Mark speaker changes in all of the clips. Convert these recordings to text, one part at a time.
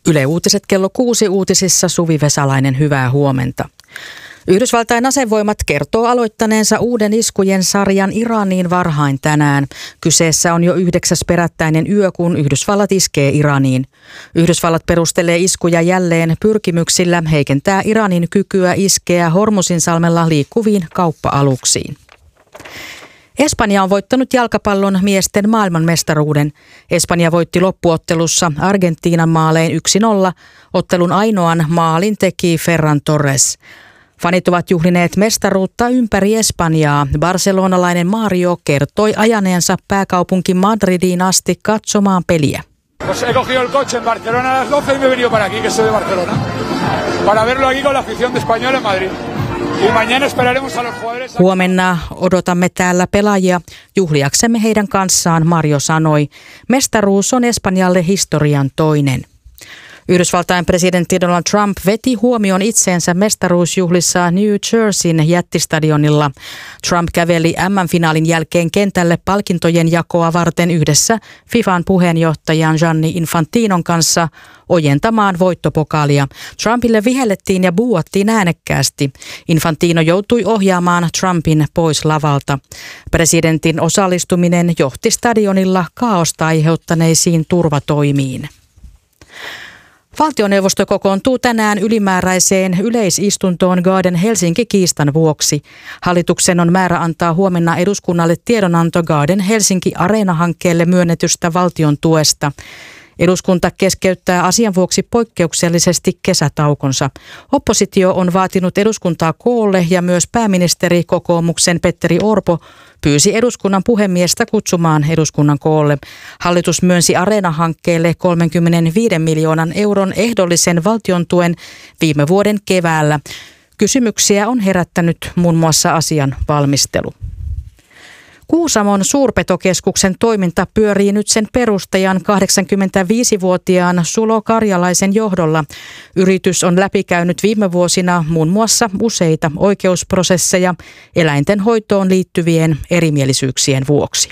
Speaker 1: Yle Uutiset kello 6 uutisissa Suvi Vesalainen, hyvää huomenta. Yhdysvaltain asevoimat kertoo aloittaneensa uuden iskujen sarjan Iraniin varhain tänään. Kyseessä on jo 9. perättäinen yö, kun Yhdysvallat iskee Iraniin. Yhdysvallat perustelee iskuja jälleen pyrkimyksillä heikentää Iranin kykyä iskeä Hormuzinsalmella liikkuviin kauppa-aluksiin. Espanja on voittanut jalkapallon miesten maailmanmestaruuden. Espanja voitti loppuottelussa Argentiinan maalein 1-0. Ottelun ainoan maalin teki Ferran Torres. Fanit ovat juhlineet mestaruutta ympäri Espanjaa. Barcelonalainen Mario kertoi ajaneensa pääkaupunki Madridiin asti katsomaan peliä.
Speaker 2: He cogido el coche en Barcelona a las 12 y me he venido para aquí, que soy de Barcelona, para verlo aquí con la afición de Español en Madrid.
Speaker 1: Huomenna odotamme täällä pelaajia juhliaksemme heidän kanssaan, Mario sanoi. Mestaruus on Espanjalle historian toinen. Yhdysvaltain presidentti Donald Trump veti huomioon itseensä mestaruusjuhlissa New Jerseyn jättistadionilla. Trump käveli MM-finaalin jälkeen kentälle palkintojen jakoa varten yhdessä FIFAn puheenjohtajan Gianni Infantinon kanssa ojentamaan voittopokaalia. Trumpille vihellettiin ja buuattiin äänekkäästi. Infantino joutui ohjaamaan Trumpin pois lavalta. Presidentin osallistuminen johti stadionilla kaaosta aiheuttaneisiin turvatoimiin. Valtioneuvosto kokoontuu tänään ylimääräiseen yleisistuntoon Garden Helsinki-kiistan vuoksi. Hallituksen on määrä antaa huomenna eduskunnalle tiedonanto Garden Helsinki-Areena-hankkeelle myönnetystä valtion tuesta. Eduskunta keskeyttää asian vuoksi poikkeuksellisesti kesätaukonsa. Oppositio on vaatinut eduskuntaa koolle ja myös pääministeri kokoomuksen Petteri Orpo pyysi eduskunnan puhemiestä kutsumaan eduskunnan koolle. Hallitus myönsi Areena-hankkeelle 35 miljoonan euron ehdollisen valtion tuen viime vuoden keväällä. Kysymyksiä on herättänyt muun muassa asian valmistelu. Kuusamon suurpetokeskuksen toiminta pyörii nyt sen perustajan 85-vuotiaan Sulo Karjalaisen johdolla. Yritys on läpikäynyt viime vuosina muun muassa useita oikeusprosesseja eläinten hoitoon liittyvien erimielisyyksien vuoksi.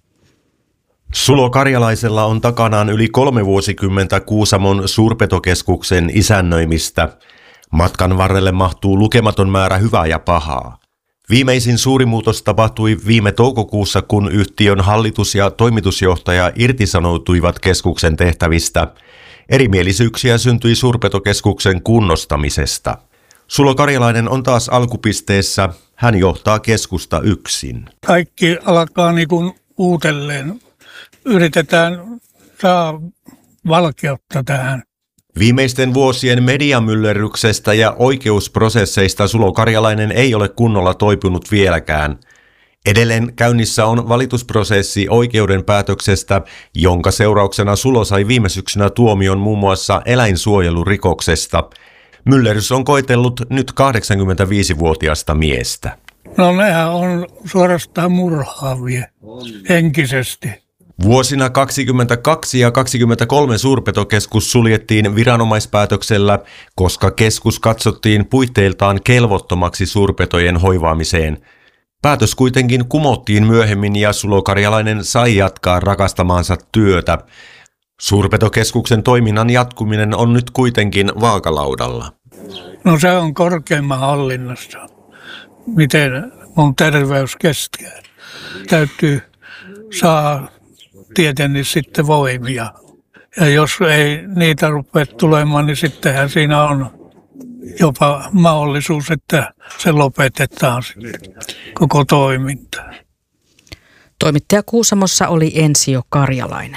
Speaker 3: Sulo Karjalaisella on takanaan yli 3 vuosikymmentä Kuusamon suurpetokeskuksen isännöimistä. Matkan varrelle mahtuu lukematon määrä hyvää ja pahaa. Viimeisin suuri muutos tapahtui viime toukokuussa, kun yhtiön hallitus ja toimitusjohtaja irtisanoutuivat keskuksen tehtävistä. Erimielisyyksiä syntyi suurpetokeskuksen kunnostamisesta. Sulo Karjalainen on taas alkupisteessä. Hän johtaa keskusta yksin.
Speaker 4: Kaikki alkaa niin kuin uudelleen. Yritetään saada valkeutta tähän.
Speaker 3: Viimeisten vuosien mediamyllerryksestä ja oikeusprosesseista Sulo Karjalainen ei ole kunnolla toipunut vieläkään. Edelleen käynnissä on valitusprosessi oikeuden päätöksestä, jonka seurauksena Sulo sai viime syksynä tuomion muun muassa eläinsuojelurikoksesta. Myllerrys on koetellut nyt 85-vuotiaasta miestä.
Speaker 4: No nehän on suorastaan murhaavia henkisesti.
Speaker 3: Vuosina 22 ja 23 suurpetokeskus suljettiin viranomaispäätöksellä, koska keskus katsottiin puitteiltaan kelvottomaksi suurpetojen hoivaamiseen. Päätös kuitenkin kumottiin myöhemmin ja Sulo Karjalainen sai jatkaa rakastamaansa työtä. Suurpetokeskuksen toiminnan jatkuminen on nyt kuitenkin vaakalaudalla.
Speaker 4: No se on korkeimman hallinnassa. Miten mun terveys kestää? Täytyy saada tietenkin sitten voimia. Ja jos ei niitä rupea tulemaan, niin sittenhän siinä on jopa mahdollisuus, että se lopetetaan sitten koko toiminta.
Speaker 1: Toimittaja Kuusamossa oli Ensio Karjalainen.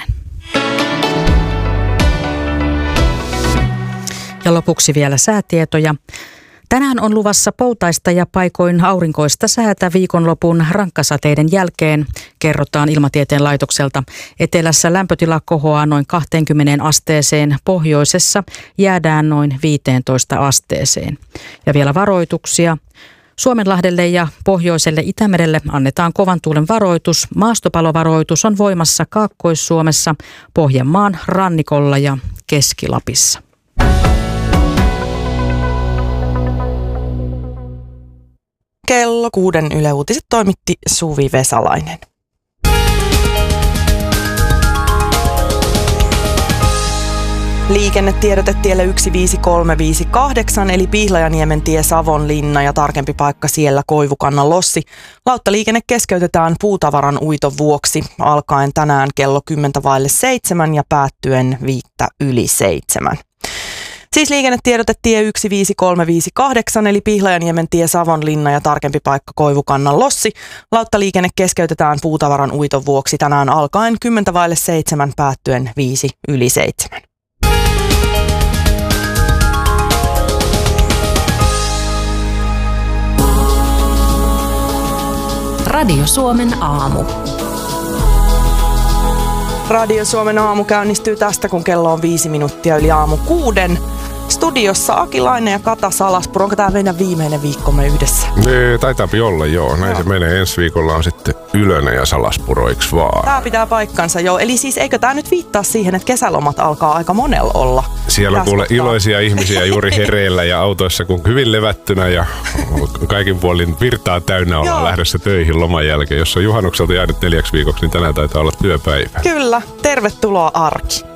Speaker 1: Ja lopuksi vielä säätietoja. Tänään on luvassa poutaista ja paikoin aurinkoista säätä viikonlopun rankkasateiden jälkeen, kerrotaan Ilmatieteen laitokselta. Etelässä lämpötila kohoaa noin 20 asteeseen, pohjoisessa jäädään noin 15 asteeseen. Ja vielä varoituksia. Suomenlahdelle ja pohjoiselle Itämerelle annetaan kovan tuulen varoitus. Maastopalovaroitus on voimassa Kaakkois-Suomessa, Pohjanmaan rannikolla ja Keski-Lapissa.
Speaker 5: Kello 6 Yle Uutiset toimitti Suvi Vesalainen. Liikennetiedote tielle 15358 eli Pihlajaniemen tie Savonlinna ja tarkempi paikka siellä Koivukannan lossi. Lauttaliikenne keskeytetään puutavaran uiton vuoksi alkaen tänään kello 6:10 ja päättyen 6:05. Siis liikennetiedote tie 15358 eli Pihlajaniemen tie Savonlinna ja tarkempi paikka Koivukannan lossi. Lauttaliikenne keskeytetään puutavaran uiton vuoksi tänään alkaen 6:10 päättyen 6:05.
Speaker 6: Radio Suomen aamu.
Speaker 5: Radio Suomen aamu käynnistyy tästä, kun kello on 5 minuuttia yli 6:00. Studiossa Aki Laine ja Kata Salaspuro. Onko tämä meidän viimeinen viikkomme yhdessä?
Speaker 7: Taitaapi olla, joo. Näin se menee. Ensi viikolla on sitten Ylönen ja Salaspuro, eiks vaan?
Speaker 5: Tämä pitää paikkansa, joo. Eli siis eikö tämä nyt viittaa siihen, että kesälomat alkaa aika monella olla?
Speaker 7: Siellä on kuule iloisia ihmisiä juuri hereillä ja autoissa kun hyvin levättynä ja kaikin puolin virtaa täynnä ollaan lähdössä töihin loman jälkeen. Jos on juhannukselta jäänyt 4 viikoksi, niin tänään taitaa olla työpäivä.
Speaker 5: Kyllä. Tervetuloa arki.